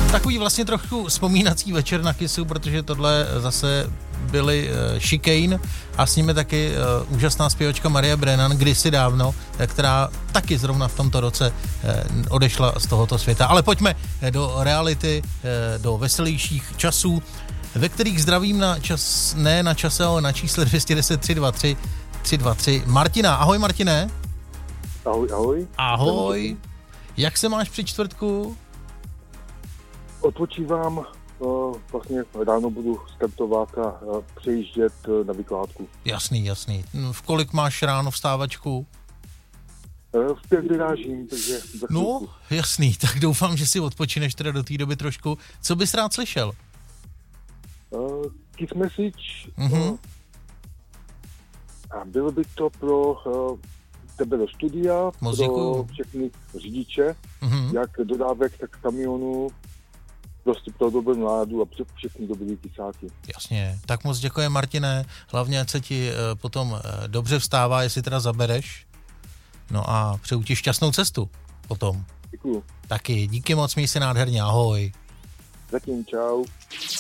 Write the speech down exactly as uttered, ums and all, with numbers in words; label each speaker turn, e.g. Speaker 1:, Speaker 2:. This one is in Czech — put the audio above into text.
Speaker 1: Takový vlastně trochu vzpomínací večer na Kissu, protože tohle zase byli uh, Chicane a s nimi taky uh, úžasná zpěvačka Marie Brennan kdysi dávno, která taky zrovna v tomto roce uh, odešla z tohoto světa. Ale pojďme do reality, uh, do veselějších časů, ve kterých zdravím na čas, ne na čase, ale na čísle dvě stě deset tři dva tři tři dva tři Martina. Ahoj Martine.
Speaker 2: Ahoj, ahoj.
Speaker 1: Ahoj. Jak se máš při čtvrtku?
Speaker 2: Odpočívám, vlastně ráno budu startovat a přejíždět na vykládku.
Speaker 1: Jasný, jasný. V kolik máš ráno vstávačku?
Speaker 2: V pět vyrážím, takže za
Speaker 1: No,
Speaker 2: chvilku.
Speaker 1: jasný, tak doufám, že si odpočineš teda do té doby trošku. Co bys rád slyšel?
Speaker 2: Uh, Kiss Message.
Speaker 1: Mhm.
Speaker 2: Uh, a bylo by to pro uh, tebe do studia,
Speaker 1: Moc
Speaker 2: pro
Speaker 1: děkuju.
Speaker 2: všechny řidiče,
Speaker 1: Mhm.
Speaker 2: jak dodávek, tak kamionů, prostě pro dobrou náladu a pro všechny dobrý kysáky.
Speaker 1: Jasně, tak moc děkuji Martine, hlavně ať se ti e, potom e, dobře vstává, jestli teda zabereš. No a přeju ti šťastnou cestu potom.
Speaker 2: Děkuju.
Speaker 1: Taky, díky moc, měj se nádherně, ahoj.
Speaker 2: Zatím čau.